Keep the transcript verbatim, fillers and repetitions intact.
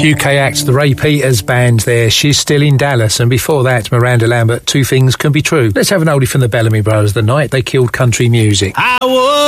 U K act, the Ray Peters Band there. She's Still in Dallas. And before that, Miranda Lambert, Two Things Can Be True. Let's have an oldie from the Bellamy Brothers, the night they killed country music. I was